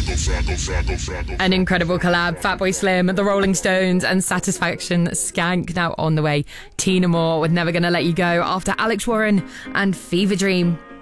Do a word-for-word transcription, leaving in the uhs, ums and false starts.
An incredible collab. Fatboy Slim, The Rolling Stones and Satisfaction Skank. Now on the way, Tina Moore with Never Gonna Let You Go after Alex Warren and Fever Dream.